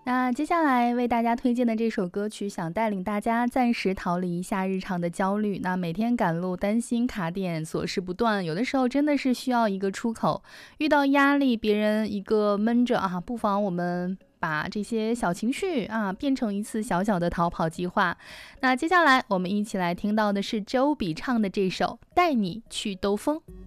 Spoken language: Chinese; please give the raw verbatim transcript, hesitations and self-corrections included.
那接下来为大家推荐的这首歌曲，想带领大家暂时逃离一下日常的焦虑。那每天赶路，担心卡点，琐事不断，有的时候真的是需要一个出口。遇到压力，别人一个闷着啊，不妨我们把这些小情绪啊变成一次小小的逃跑计划。那接下来我们一起来听到的是周笔畅的这首《带你去兜风》。